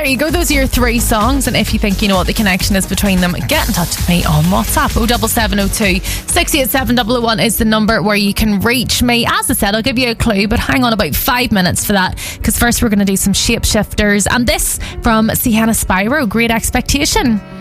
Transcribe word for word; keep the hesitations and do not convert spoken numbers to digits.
there you go. Those are your three songs. And if you think you know what the connection is between them, get in touch with me on WhatsApp. oh seven seven oh two, six eight seven oh one is the number where you can reach me. As I said, I'll give you a clue, but hang on about five minutes for that, because first we're going to do some Shapeshifters, and this from Sienna Spyro, Great Expectation.